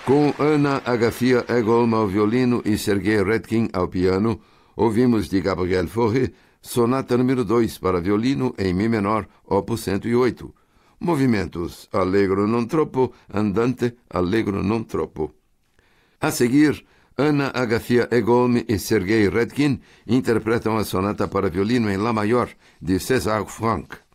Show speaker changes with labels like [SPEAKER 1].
[SPEAKER 1] Com Anna Agafia Egholm ao violino e Sergei Redkin ao piano, ouvimos de Gabriel Fauré Sonata número 2 para violino em Mi menor, opus 108. Movimentos Allegro non troppo, Andante Allegro non troppo. A seguir, Anna Agafia Egholm e Sergei Redkin interpretam a sonata para violino em Lá maior de César Franck.